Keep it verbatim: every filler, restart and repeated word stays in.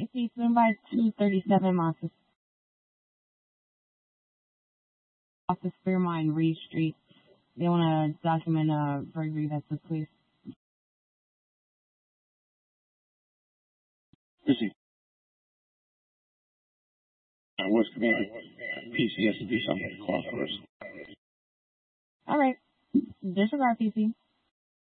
C, swing by two thirty-seven Montes. Office Fairmont Reed Street. They want to document a burglary that took place. Busy. Uh, what's command? P C has to do something. Call first. All right. Disregard P C.